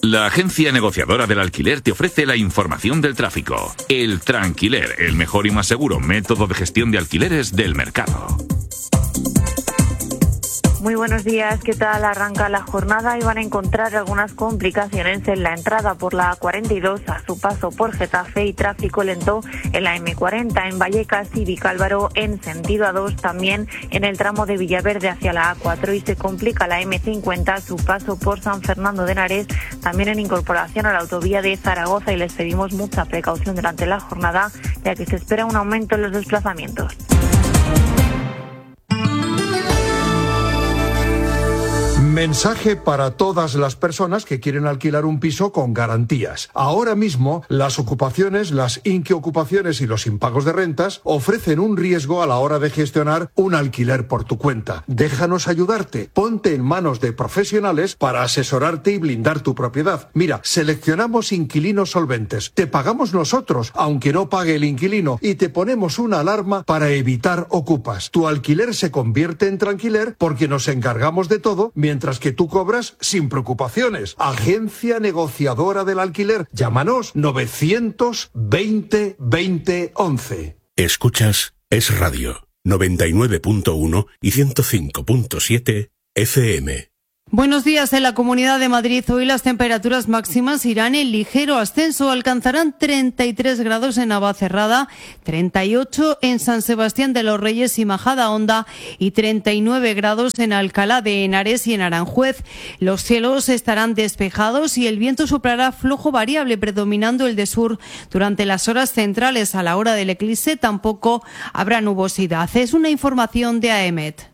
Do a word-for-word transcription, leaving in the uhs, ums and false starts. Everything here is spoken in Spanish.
La agencia negociadora del alquiler te ofrece la información del tráfico. El Tranquiler, el mejor y más seguro método de gestión de alquileres del mercado. Muy buenos días, ¿qué tal? Arranca la jornada y van a encontrar algunas complicaciones en la entrada por la A cuarenta y dos a su paso por Getafe y tráfico lento en la eme cuarenta en Vallecas y Vicálvaro en sentido A dos, también en el tramo de Villaverde hacia la A cuatro, y se complica la eme cincuenta a su paso por San Fernando de Henares, también en incorporación a la autovía de Zaragoza, y les pedimos mucha precaución durante la jornada ya que se espera un aumento en los desplazamientos. Mensaje para todas las personas que quieren alquilar un piso con garantías. Ahora mismo, las ocupaciones, las inquiocupaciones y los impagos de rentas ofrecen un riesgo a la hora de gestionar un alquiler por tu cuenta. Déjanos ayudarte. Ponte en manos de profesionales para asesorarte y blindar tu propiedad. Mira, seleccionamos inquilinos solventes. Te pagamos nosotros, aunque no pague el inquilino, y te ponemos una alarma para evitar ocupas. Tu alquiler se convierte en tranquiler porque nos encargamos de todo, mientras Mientras que tú cobras sin preocupaciones. Agencia negociadora del alquiler. Llámanos novecientos veinte veinte once. Escuchas Es Radio noventa y nueve punto uno y ciento cinco punto siete F M. Buenos días. En la Comunidad de Madrid hoy las temperaturas máximas irán en ligero ascenso. Alcanzarán treinta y tres grados en Navacerrada, treinta y ocho en San Sebastián de los Reyes y Majadahonda y treinta y nueve grados en Alcalá de Henares y en Aranjuez. Los cielos estarán despejados y el viento soplará flojo variable, predominando el de sur. Durante las horas centrales, a la hora del eclipse, tampoco habrá nubosidad. Es una información de AEMET.